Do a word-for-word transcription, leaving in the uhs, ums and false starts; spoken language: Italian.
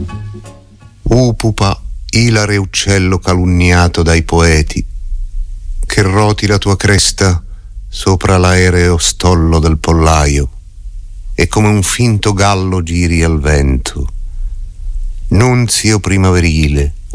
Upupa, ilare uccello calunniato dai poeti, che roti la tua cresta sopra l'aereo stollo del pollaio e come un finto gallo giri al vento. Nunzio primaverile,